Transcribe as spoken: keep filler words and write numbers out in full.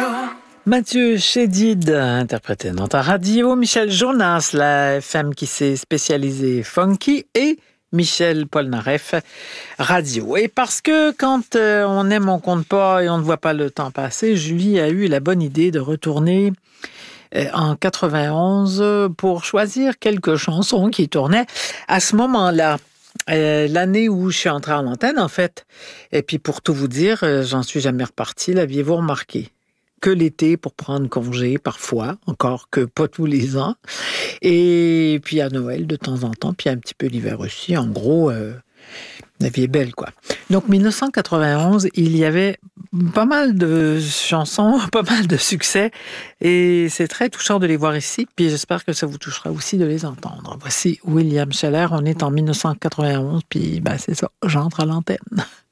Mathieu Chédid interprétait dans ta radio, Michel Jonas, la F M qui s'est spécialisée funky, et Michel Polnareff, radio. Et parce que quand euh, on aime, on compte pas et on ne voit pas le temps passer, Julie a eu la bonne idée de retourner euh, en quatre-vingt-onze pour choisir quelques chansons qui tournaient à ce moment-là. Euh, l'année où je suis entrée en antenne, en fait. Et puis, pour tout vous dire, euh, j'en suis jamais repartie. L'aviez-vous remarqué? Que l'été pour prendre congé, parfois, encore que pas tous les ans. Et puis à Noël de temps en temps, puis un petit peu l'hiver aussi. En gros, euh, la vie est belle, quoi. Donc, dix-neuf cent quatre-vingt-onze, il y avait pas mal de chansons, pas mal de succès. Et c'est très touchant de les voir ici. Puis j'espère que ça vous touchera aussi de les entendre. Voici William Scheller. On est en dix-neuf cent quatre-vingt-onze, puis ben, c'est ça, j'entre à l'antenne.